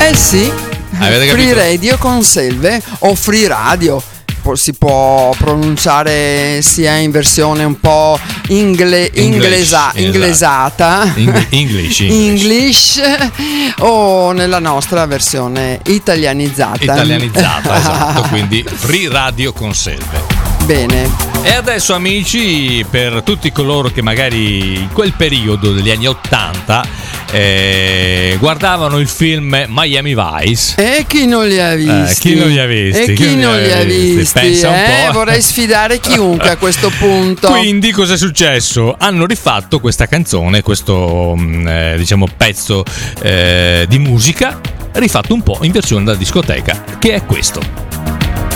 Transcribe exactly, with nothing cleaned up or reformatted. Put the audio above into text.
Eh sì, Avete Free capito? Radio Conselve o Free Radio. Si può pronunciare sia in versione un po' ingle, inglesa, English, inglesata Eng- English, English. English, o nella nostra versione italianizzata Italianizzata, esatto, quindi Free Radio Conselve. Bene. E adesso, amici, per tutti coloro che magari in quel periodo degli anni ottanta eh, guardavano il film Miami Vice. E chi non li ha visti? Eh, chi non li ha visti? E chi, non li ha visti? Pensa un eh? po'. Vorrei sfidare chiunque a questo punto. Quindi cosa è successo? Hanno rifatto questa canzone, questo mh, eh, diciamo pezzo eh, di musica, rifatto un po' in versione da discoteca, che è questo.